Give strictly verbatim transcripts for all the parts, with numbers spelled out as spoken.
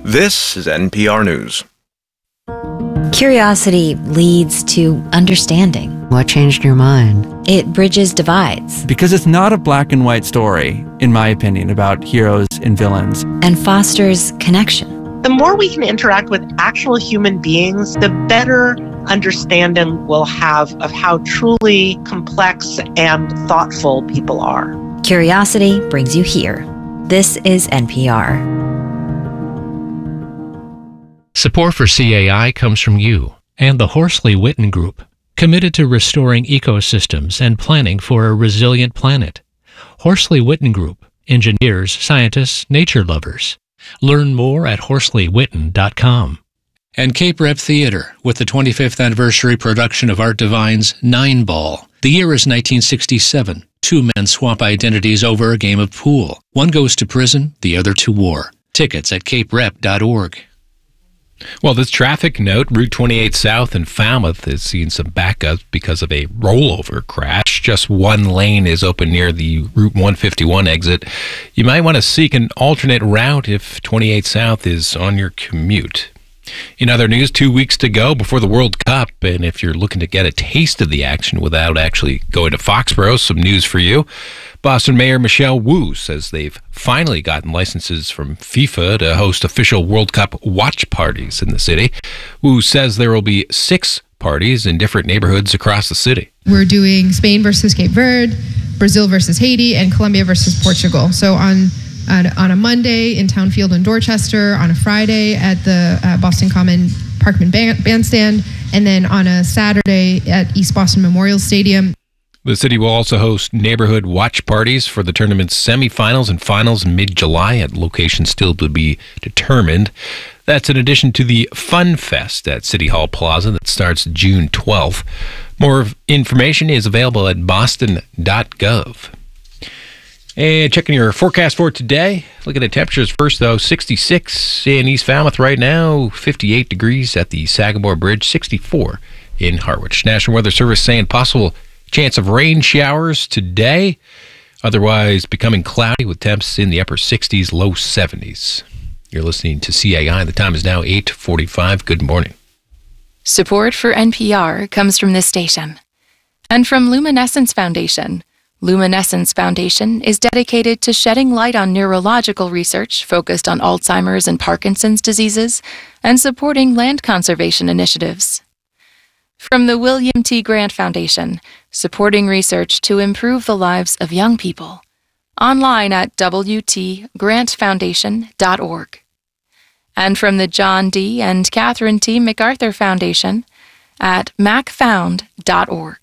This is N P R News. Curiosity leads to understanding. What changed your mind? It bridges divides. Because it's not a black and white story, in my opinion, about heroes and villains. And fosters connection. The more we can interact with actual human beings, the better understanding we'll have of how truly complex and thoughtful people are. Curiosity brings you here. This is N P R. Support for C A I comes from you and the Horsley Witten Group, committed to restoring ecosystems and planning for a resilient planet. Horsley Witten Group, engineers, scientists, nature lovers. Learn more at horsley witten dot com. And Cape Rep Theater, with the twenty-fifth anniversary production of Art Divine's Nine Ball. The year is nineteen sixty-seven. Two men swap identities over a game of pool. One goes to prison, the other to war. Tickets at cape rep dot org. Well, this traffic note, Route twenty-eight South in Falmouth is seeing some backups because of a rollover crash. Just one lane is open near the Route one fifty-one exit. You might want to seek an alternate route if twenty-eight South is on your commute. In other news, two weeks to go before the World Cup, and if you're looking to get a taste of the action without actually going to Foxborough, some news for you. Boston Mayor Michelle Wu says they've finally gotten licenses from FIFA to host official World Cup watch parties in the city. Wu says there will be six parties in different neighborhoods across the city. We're doing Spain versus Cape Verde, Brazil versus Haiti, and Colombia versus Portugal. So on on, on a Monday in Town Field in Dorchester, on a Friday at the uh, Boston Common Parkman Band- Bandstand, and then on a Saturday at East Boston Memorial Stadium. The city will also host neighborhood watch parties for the tournament's semifinals and finals in mid-July at locations still to be determined. That's in addition to the Fun Fest at City Hall Plaza that starts June twelfth. More information is available at boston dot gov. And checking your forecast for today, look at the temperatures first, though. sixty-six in East Falmouth right now, fifty-eight degrees at the Sagamore Bridge, sixty-four in Harwich. National Weather Service saying possible chance of rain showers today, otherwise becoming cloudy with temps in the upper sixties, low seventies. You're listening to C A I. The time is now eight forty-five. Good morning. Support for N P R comes from this station and from Luminescence Foundation. Luminescence Foundation is dedicated to shedding light on neurological research focused on Alzheimer's and Parkinson's diseases and supporting land conservation initiatives. From the William T. Grant Foundation, supporting research to improve the lives of young people. Online at w t grant foundation dot org. And from the John D. and Catherine T. MacArthur Foundation at mac found dot org.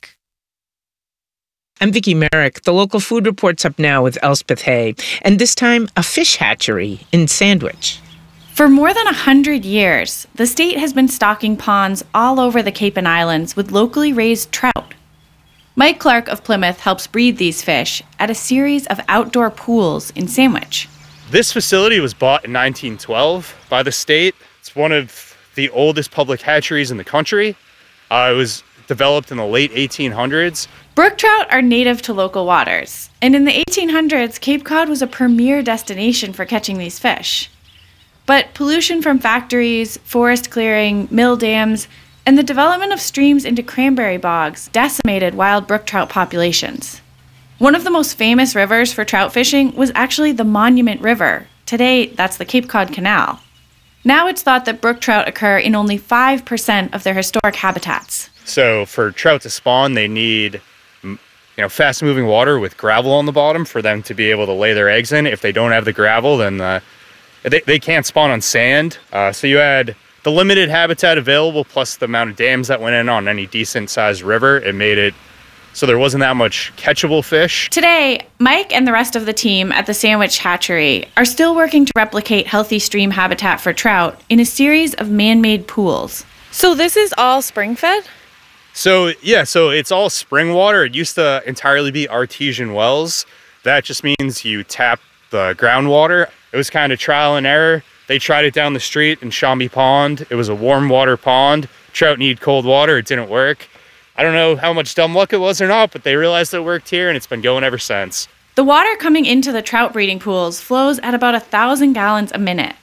I'm Vicki Merrick. The local food report's up now with Elspeth Hay, and this time a fish hatchery in Sandwich. For more than a hundred years, the state has been stocking ponds all over the Cape and Islands with locally raised trout. Mike Clark of Plymouth helps breed these fish at a series of outdoor pools in Sandwich. This facility was bought in nineteen twelve by the state. It's one of the oldest public hatcheries in the country. Uh, it was developed in the late eighteen hundreds. Brook trout are native to local waters, and in the eighteen hundreds, Cape Cod was a premier destination for catching these fish. But pollution from factories, forest clearing, mill dams, and the development of streams into cranberry bogs decimated wild brook trout populations. One of the most famous rivers for trout fishing was actually the Monument River. Today, that's the Cape Cod Canal. Now it's thought that brook trout occur in only five percent of their historic habitats. So for trout to spawn, they need you know, fast-moving water with gravel on the bottom for them to be able to lay their eggs in. If they don't have the gravel, then uh, they, they can't spawn on sand. Uh, so you had the limited habitat available plus the amount of dams that went in on any decent-sized river. It made it so there wasn't that much catchable fish. Today, Mike and the rest of the team at the Sandwich Hatchery are still working to replicate healthy stream habitat for trout in a series of man-made pools. So this is all spring-fed? So, yeah, so it's all spring water. It used to entirely be artesian wells. That just means you tap the groundwater. It was kind of trial and error. They tried it down the street in Shambi Pond. It was a warm water pond. Trout need cold water. It didn't work. I don't know how much dumb luck it was or not, but they realized it worked here, and it's been going ever since. The water coming into the trout breeding pools flows at about a thousand gallons a minute.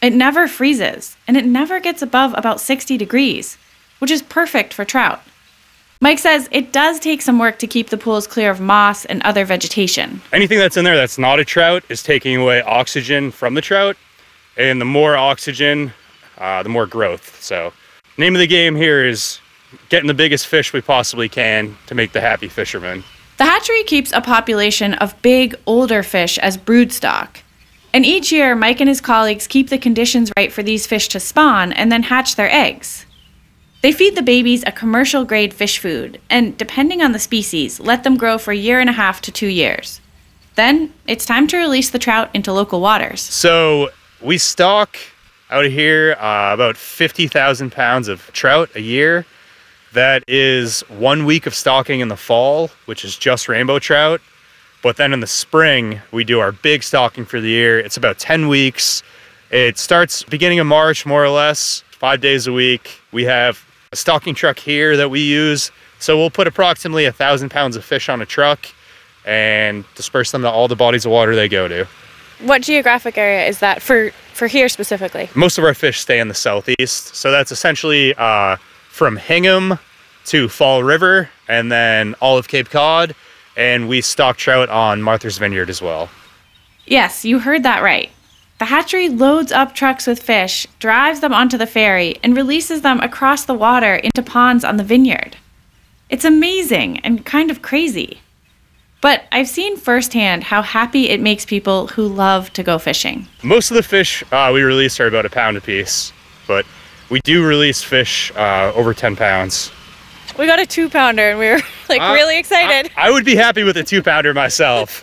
It never freezes, and it never gets above about sixty degrees, which is perfect for trout. Mike says it does take some work to keep the pools clear of moss and other vegetation. Anything that's in there that's not a trout is taking away oxygen from the trout, and the more oxygen, uh, the more growth. So, name of the game here is getting the biggest fish we possibly can to make the happy fisherman. The hatchery keeps a population of big, older fish as broodstock. And each year, Mike and his colleagues keep the conditions right for these fish to spawn and then hatch their eggs. They feed the babies a commercial-grade fish food, and depending on the species, let them grow for a year and a half to two years. Then, it's time to release the trout into local waters. So, we stock out here uh, about fifty thousand pounds of trout a year. That is one week of stocking in the fall, which is just rainbow trout. But then in the spring, we do our big stocking for the year. It's about ten weeks. It starts beginning of March, more or less, five days a week. We have a stocking truck here that we use. So we'll put approximately a thousand pounds of fish on a truck and disperse them to all the bodies of water they go to. What geographic area is that for, for here specifically? Most of our fish stay in the southeast. So that's essentially uh, from Hingham to Fall River and then all of Cape Cod. And we stock trout on Martha's Vineyard as well. Yes, you heard that right. The hatchery loads up trucks with fish, drives them onto the ferry, and releases them across the water into ponds on the vineyard. It's amazing and kind of crazy. But I've seen firsthand how happy it makes people who love to go fishing. Most of the fish uh, we release are about a pound apiece, but we do release fish uh, over ten pounds. We got a two pounder and we were like uh, really excited. I, I would be happy with a two pounder myself.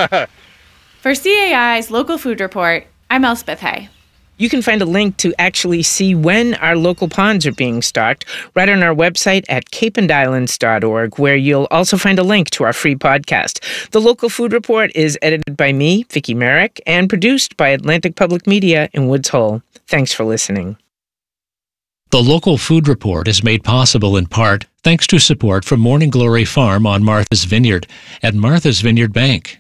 For C A I's Local Food Report, I'm Elspeth Hay. You can find a link to actually see when our local ponds are being stocked right on our website at cape and islands dot org, where you'll also find a link to our free podcast. The Local Food Report is edited by me, Vicki Merrick, and produced by Atlantic Public Media in Woods Hole. Thanks for listening. The Local Food Report is made possible in part thanks to support from Morning Glory Farm on Martha's Vineyard at Martha's Vineyard Bank.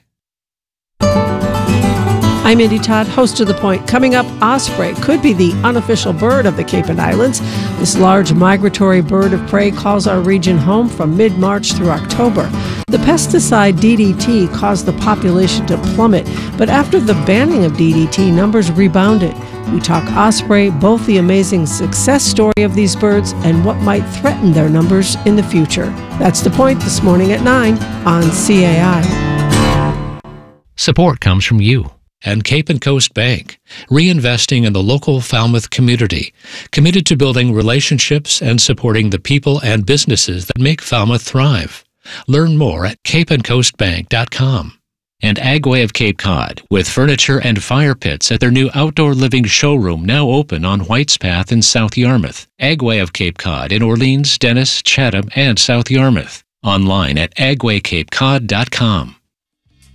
I'm Indy Todd, host of The Point. Coming up, osprey could be the unofficial bird of the Cape and Islands. This large migratory bird of prey calls our region home from mid-March through October. The pesticide D D T caused the population to plummet, but after the banning of D D T, numbers rebounded. We talk osprey, both the amazing success story of these birds and what might threaten their numbers in the future. That's The Point this morning at nine on C A I. Support comes from you and Cape and Coast Bank, reinvesting in the local Falmouth community, committed to building relationships and supporting the people and businesses that make Falmouth thrive. Learn more at cape and coast bank dot com. And Agway of Cape Cod, with furniture and fire pits at their new outdoor living showroom now open on White's Path in South Yarmouth. Agway of Cape Cod in Orleans, Dennis, Chatham, and South Yarmouth. Online at agway cape cod dot com.